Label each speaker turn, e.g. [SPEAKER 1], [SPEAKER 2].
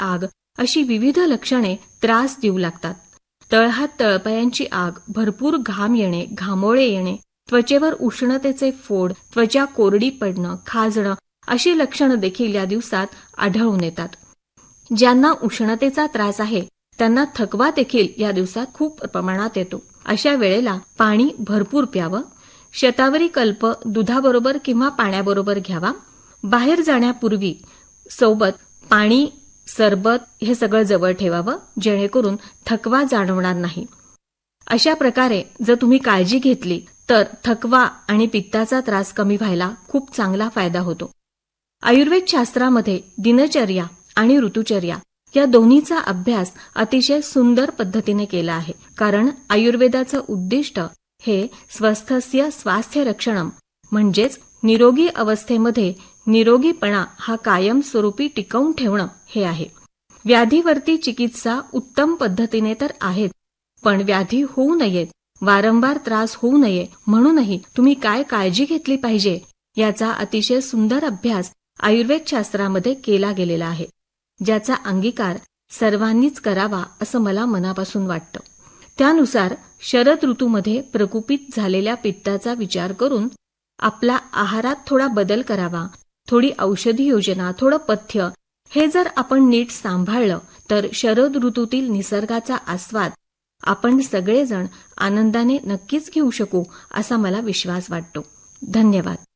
[SPEAKER 1] आग अशी विविध लक्षणे त्रास देऊ लागतात. तळहात तळपायांची आग, भरपूर घाम येणे, घामोळे येणे, त्वचेवर उष्णतेचे फोड, त्वचा कोरडी पडणं, खाजणं अशी लक्षणं देखील या दिवसात आढळून येतात. ज्यांना उष्णतेचा त्रास आहे त्यांना थकवा देखील या दिवसात खूप प्रमाणात येतो. अशा वेळेला पाणी भरपूर प्यावं. शतावरी कल्प दुधाबरोबर किंवा पाण्याबरोबर घ्यावा. बाहेर जाण्यापूर्वी सोबत पाणी, सरबत हे सगळं जवळ ठेवावं, जेणेकरून थकवा जाणवणार नाही. अशा प्रकारे जर तुम्ही काळजी घेतली तर थकवा आणि पित्ताचा त्रास कमी व्हायला खूप चांगला फायदा होतो. आयुर्वेद शास्त्रामध्ये दिनचर्या आणि ऋतुचर्या या दोन्हीचा अभ्यास अतिशय सुंदर पद्धतीने केला आहे. कारण आयुर्वेदाचं उद्दिष्ट हे स्वस्थस्य स्वास्थ्य रक्षणम म्हणजेच निरोगी अवस्थेमध्ये निरोगीपणा हा कायमस्वरूपी टिकवून ठेवणं हे आहे. व्याधीवरती चिकित्सा उत्तम पद्धतीने तर आहेत, पण व्याधी होऊ नयेत, वारंवार त्रास होऊ नये म्हणूनही तुम्ही काय काळजी घेतली पाहिजे याचा अतिशय सुंदर अभ्यास आयुर्वेद शास्त्रामध्ये केला गेलेला आहे, ज्याचा अंगीकार सर्वांनीच करावा असं मला मनापासून वाटतं. त्यानुसार शरद ऋतूमध्ये प्रकोपित झालेल्या पित्ताचा विचार करून आपला आहारात थोडा बदल करावा. थोडी औषधी योजना, थोडं पथ्य हे जर आपण नीट सांभाळलं तर शरद ऋतूतील निसर्गाचा आस्वाद आपण सगळेजण आनंदाने नक्कीच घेऊ शकू असा मला विश्वास वाटतो. धन्यवाद.